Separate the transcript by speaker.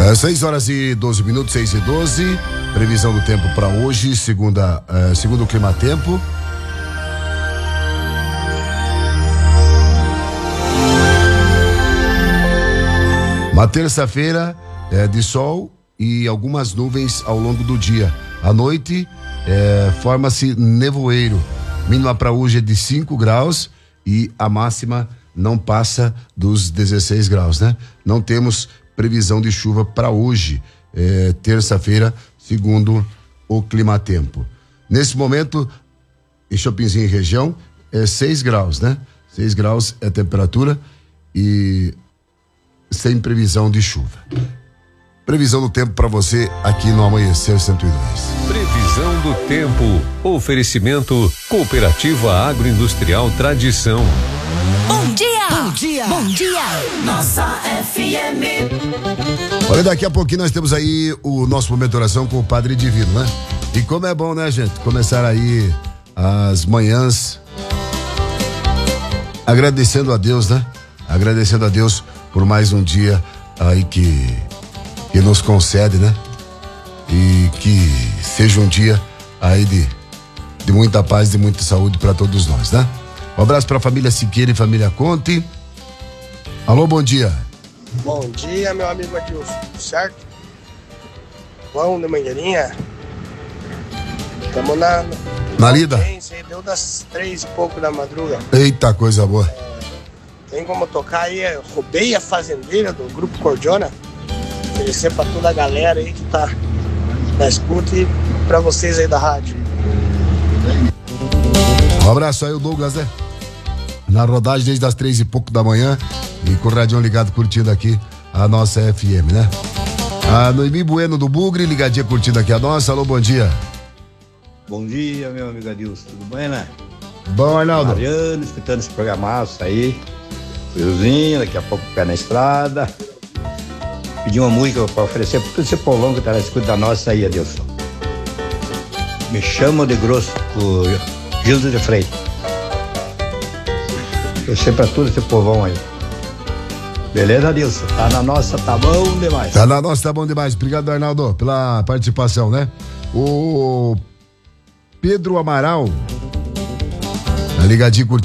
Speaker 1: 6 horas e 12 minutos, 6 e 12. Previsão do tempo para hoje, segundo o Climatempo. Uma terça-feira de sol e algumas nuvens ao longo do dia. À noite, forma-se nevoeiro. Mínima para hoje é de 5 graus e a máxima não passa dos 16 graus, né? Não temos previsão de chuva para hoje, terça-feira, segundo o Climatempo. Nesse momento, em Chopinzinho e região, 6 graus, né? 6 graus é a temperatura e sem previsão de chuva. Previsão do tempo para você aqui no Amanhecer 102.
Speaker 2: Previsão do tempo. Oferecimento Cooperativa Agroindustrial Tradição.
Speaker 3: Bom dia!
Speaker 4: Bom dia!
Speaker 3: Bom dia! Nossa FM.
Speaker 1: Olha, daqui a pouquinho nós temos aí o nosso momento de oração com o Padre Divino, né? E como é bom, né, gente? Começar aí as manhãs agradecendo a Deus, né? Agradecendo a Deus por mais um dia aí que nos concede, né? E que seja um dia aí de muita paz, de muita saúde para todos nós, né? Um abraço para a família Siqueira e família Conte. Alô, bom dia.
Speaker 5: Bom dia, meu amigo Adilson, certo? Vamos de manhãinha. Estamos
Speaker 1: na lida.
Speaker 5: Deu das 3 e pouco da madruga.
Speaker 1: Eita, coisa boa.
Speaker 5: Tem como tocar aí, Roubei a Fazendeira do Grupo Cordiona. Oferecer pra toda a galera aí que tá na escuta e pra vocês aí da rádio.
Speaker 1: Um abraço aí, o Douglas, né? Na rodagem desde as 3 e pouco da manhã e com o radião ligado curtindo aqui a nossa FM, né? A Noemi Bueno do Bugre, ligadinha curtindo aqui a nossa. Alô, bom dia.
Speaker 6: Bom dia, meu amigo Adilson, tudo bem, né?
Speaker 1: Bom, Arnaldo.
Speaker 6: Mariano, escutando esse programaço aí. Friozinho, daqui a pouco pé na estrada. Pedi uma música pra oferecer pra todo esse povão que tá na escuta da nossa aí, Adilson. Me chama de grosso, o Gildo de Freitas. Oferecer pra todo esse povão aí. Beleza, Adilson? Tá na nossa, tá bom demais.
Speaker 1: Tá na nossa, tá bom demais. Obrigado, Arnaldo, pela participação, né? O Pedro Amaral, ligadinho curtindo